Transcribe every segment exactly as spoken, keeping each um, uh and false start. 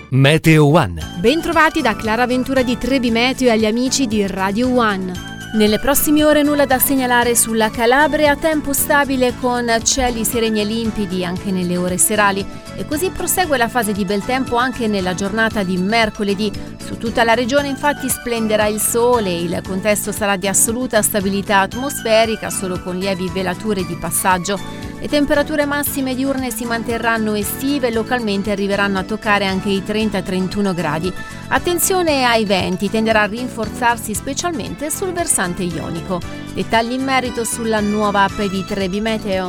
Meteo One. Bentrovati da Clara Ventura di Trebi Meteo e agli amici di Radio One. Nelle prossime ore nulla da segnalare sulla Calabria, tempo stabile con cieli sereni e limpidi anche nelle ore serali, e così prosegue la fase di bel tempo anche nella giornata di mercoledì. Su tutta la regione infatti splenderà il sole, il contesto sarà di assoluta stabilità atmosferica solo con lievi velature di passaggio. Le temperature massime diurne si manterranno estive e localmente arriveranno a toccare anche i trenta trentuno gradi. Attenzione ai venti, tenderà a rinforzarsi specialmente sul versante ionico. Dettagli in merito sulla nuova app di Trebi Meteo.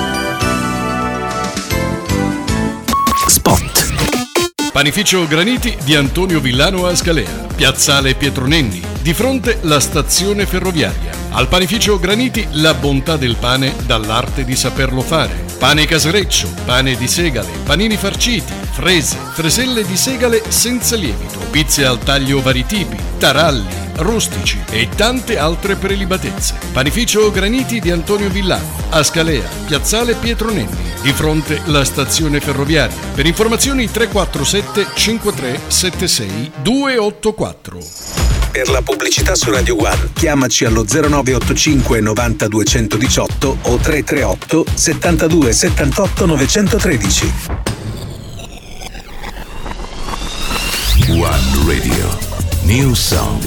Spot. Panificio Graniti di Antonio Villano a Scalea, piazzale Pietro Nenni, di fronte la stazione ferroviaria. Al panificio Graniti la bontà del pane dall'arte di saperlo fare. Pane casereccio, pane di segale, panini farciti, frese, freselle di segale senza lievito, pizze al taglio vari tipi, taralli, rustici e tante altre prelibatezze. Panificio Graniti di Antonio Villano a Scalea, piazzale Pietro Nenni, di fronte la stazione ferroviaria. Per informazioni tre quattro sette cinque tre sette sei due otto quattro. Per la pubblicità su Radio One chiamaci allo zero nove otto cinque novanta duecentodiciotto o tre tre otto settantadue settantotto novecentotredici. One Radio. New song.